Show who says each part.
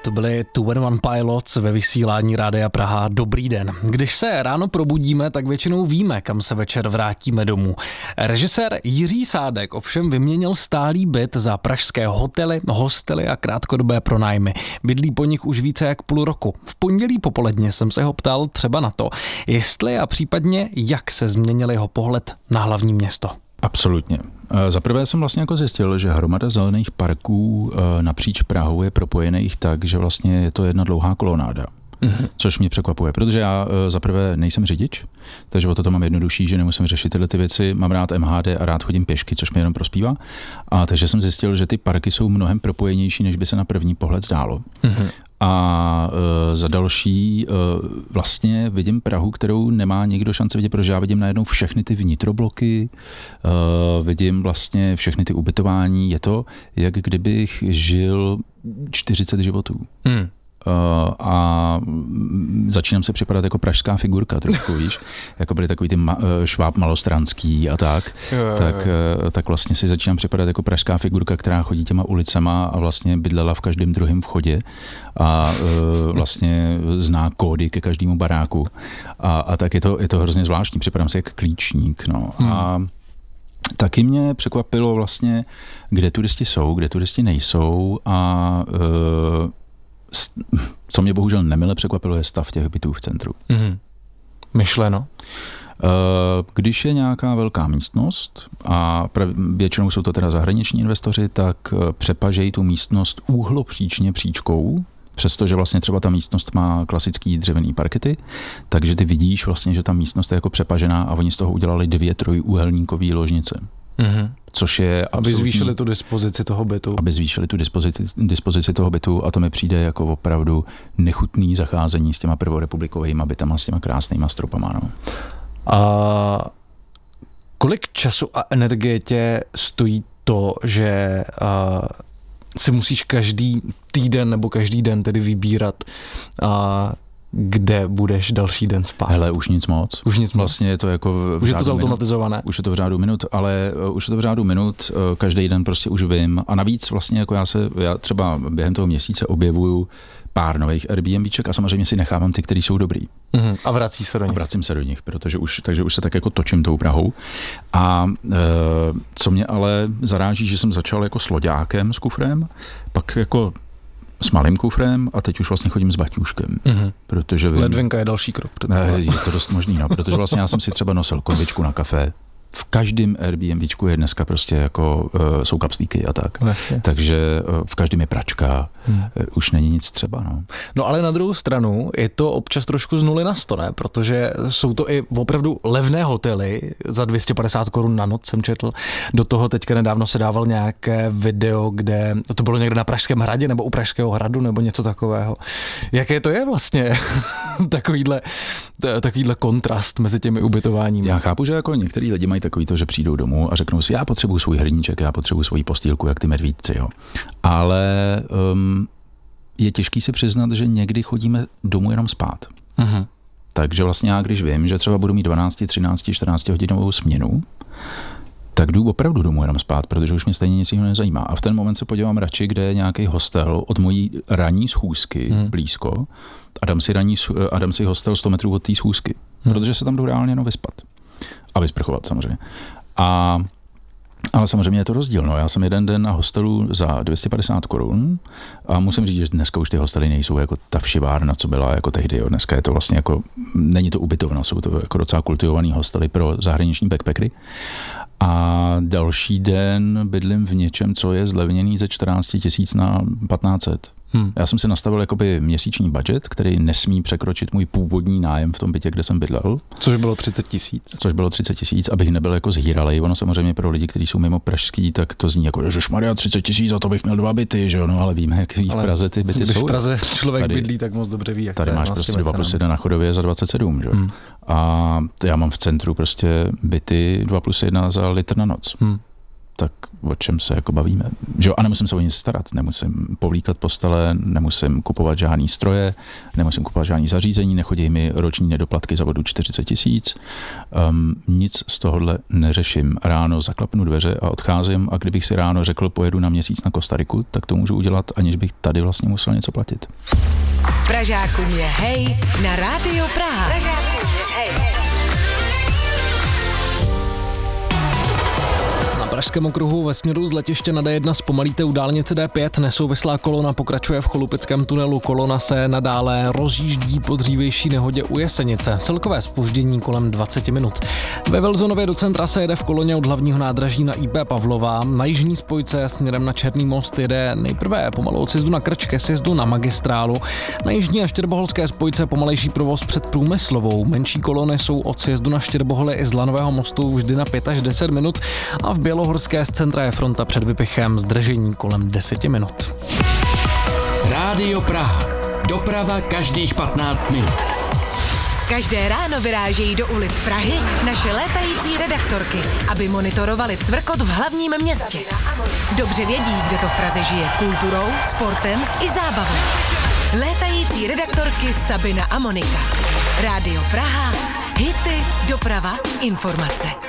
Speaker 1: To byli Two and One Pilots ve vysílání Rádia Praha. Dobrý den. Když se ráno probudíme, tak většinou víme, kam se večer vrátíme domů. Režisér Jiří Sádek ovšem vyměnil stálý byt za pražské hotely, hostely a krátkodobé pronájmy. Bydlí po nich už více jak půl roku. V pondělí popoledně jsem se ho ptal třeba na to, jestli a případně jak se změnil jeho pohled na hlavní město.
Speaker 2: Absolutně. Za prvé jsem vlastně jako zjistil, že hromada zelených parků napříč Prahou je propojených tak, že vlastně je to jedna dlouhá kolonáda. Což mě překvapuje, protože já za prvé nejsem řidič, takže o to mám jednodušší, že nemusím řešit tyhle ty věci. Mám rád MHD a rád chodím pěšky, což mi jenom prospívá. A takže jsem zjistil, že ty parky jsou mnohem propojenější, než by se na první pohled zdálo. A za další vlastně vidím Prahu, kterou nemá nikdo šanci vidět, protože já vidím najednou všechny ty vnitrobloky, vidím vlastně všechny ty ubytování. Je to, jak kdybych žil 40 životů. A začínám se připadat jako pražská figurka trošku, víš, jako byly takový ty Šváb Malostranský a tak vlastně si začínám připadat jako pražská figurka, která chodí těma ulicema a vlastně bydlela v každém druhém vchodě a vlastně zná kódy ke každému baráku a tak je to hrozně zvláštní, připadám si jak klíčník, no. A taky mě překvapilo vlastně, kde turisti jsou, kde turisti nejsou a co mě bohužel nemile překvapilo, je stav těch bytů v centru.
Speaker 1: Myšleno?
Speaker 2: Když je nějaká velká místnost a většinou jsou to teda zahraniční investoři, tak přepažejí tu místnost úhlopříčně příčkou, přestože vlastně třeba ta místnost má klasický dřevěný parkety, takže ty vidíš vlastně, že ta místnost je jako přepažená a oni z toho udělali 2 trojúhelníkové ložnice. Což je
Speaker 1: aby zvýšili tu dispozici toho bytu.
Speaker 2: Aby zvýšili tu dispozici toho bytu a to mi přijde jako opravdu nechutný zacházení s těma prvorepublikovými bytama, s těma krásnýma stropama. No.
Speaker 1: A kolik času a energie tě stojí to, že si musíš každý týden nebo každý den tedy vybírat, kde budeš další den spát?
Speaker 2: Hele, už nic moc. Vlastně je to jako
Speaker 1: už je to automatizované?
Speaker 2: Už je to v řádu minut, ale už je to v řádu minut, každý den prostě už vím. A navíc vlastně jako já třeba během toho měsíce objevuju pár nových Airbnbček a samozřejmě si nechávám ty, který jsou dobrý.
Speaker 1: A vracíš se do nich?
Speaker 2: A vracím se do nich, takže už se tak jako točím tou Prahou. A co mě ale zaráží, že jsem začal jako s loďákem, s kufrem, pak jako s malým kufrem a teď už vlastně chodím s baťůžkem. Protože
Speaker 1: ledvinka je další krok.
Speaker 2: Je to dost možný, no, protože vlastně já jsem si třeba nosil konvičku na kafe. V každém Airbnbčku je dneska prostě jako jsou kapslíky a tak.
Speaker 1: Vlastně.
Speaker 2: Takže v každém je pračka. Už není nic třeba, no.
Speaker 1: No ale na druhou stranu je to občas trošku z 0 na 100, ne? Protože jsou to i opravdu levné hotely za 250 korun na noc jsem četl. Do toho teďka nedávno se dával nějaké video, kde to bylo někde na Pražském hradě nebo u Pražského hradu nebo něco takového. Jaké to je vlastně takovýhle kontrast mezi těmi ubytováními?
Speaker 2: Já chápu, že jako některý lidi mají takový to, že přijdou domů a řeknou si, já potřebuji svůj hrníček, já potřebuji svoji postýlku, jak ty medvídci, jo. Ale je těžký si přiznat, že někdy chodíme domů jenom spát. Takže vlastně já, když vím, že třeba budu mít 12, 13, 14 hodinovou směnu, tak jdu opravdu domů jenom spát, protože už mě stejně nic jiného nezajímá. A v ten moment se podívám radši, kde je nějaký hostel od mojí ranní schůzky blízko a dám si hostel 100 metrů od té schůzky, protože se tam jdu reálně jenom vyspat. A vysprchovat samozřejmě. Ale samozřejmě je to rozdíl. No. Já jsem jeden den na hostelu za 250 korun a musím říct, že dneska už ty hostely nejsou jako ta všivárna, co byla jako tehdy. Jo. Dneska je to vlastně jako, není to ubytovna, jsou to jako docela kultivovaný hostely pro zahraniční backpackery. A další den bydlím v něčem, co je zlevněný ze 14 000 na 1500. Já jsem si nastavil jakoby měsíční budget, který nesmí překročit můj původní nájem v tom bytě, kde jsem bydlel.
Speaker 1: Což bylo 30 000.
Speaker 2: Abych nebyl jako zhýralej. Ono samozřejmě pro lidi, kteří jsou mimo pražský, tak to zní jako, ježišmarja, 30 000 a to bych měl 2 byty, že jo, no ale víme, jak v Praze ty byty jsou.
Speaker 1: Když v Praze člověk tady bydlí, tak moc dobře ví, jak
Speaker 2: tady máš prostě 2+1 na Chodově za 27, že jo. A já mám v centru prostě byty 2+1 za litr na noc. tak o čem se jako bavíme. Že? A nemusím se o nic starat, nemusím povlíkat postele, nemusím kupovat žádný stroje, nemusím kupovat žádný zařízení, nechodí mi roční nedoplatky za vodu 40 000. Nic z tohohle neřeším. Ráno zaklapnu dveře a odcházím a kdybych si ráno řekl, pojedu na měsíc na Kostariku, tak to můžu udělat, aniž bych tady vlastně musel něco platit.
Speaker 3: Pražákům je hej na Rádio Praha.
Speaker 1: Na Pražském okruhu ve směru z letiště na D1 zpomalíte u dálnice D5. Nesouvislá kolona pokračuje v Cholupickém tunelu. Kolona se nadále rozjíždí po dřívější nehodě u Jesenice. Celkové zpoždění kolem 20 minut. Ve Velzonově do centra se jede v koloně od hlavního nádraží na IP Pavlova. Na jižní spojce směrem na Černý most jede nejprve pomalu od sjezdu na Krč ke sjezdu na Magistrálu. Na jižní a štěrboholské spojce pomalejší provoz před Průmyslovou. Menší kolony jsou od sjezdu na Štěrbohole i z Lanového mostu vždy na 5 až 10 minut a v Bělohorské z centra je fronta před Vypichem, zdržení kolem 10 minut.
Speaker 4: Rádio Praha. Doprava každých 15 minut.
Speaker 3: Každé ráno vyrážejí do ulic Prahy naše létající redaktorky, aby monitorovali cvrkot v hlavním městě. Dobře vědí, kde to v Praze žije kulturou, sportem i zábavou. Létající redaktorky Sabina a Monika. Rádio Praha. Hity, doprava, informace.